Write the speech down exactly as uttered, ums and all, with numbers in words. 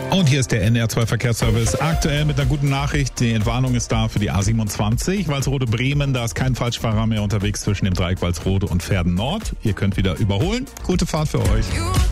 Und hier ist der N R zwei Verkehrsservice. Aktuell mit einer guten Nachricht. Die Entwarnung ist da für die A siebenundzwanzig. Walsrode-Bremen, da ist kein Falschfahrer mehr unterwegs zwischen dem Dreieck Walsrode und Verden Nord. Ihr könnt wieder überholen. Gute Fahrt für euch.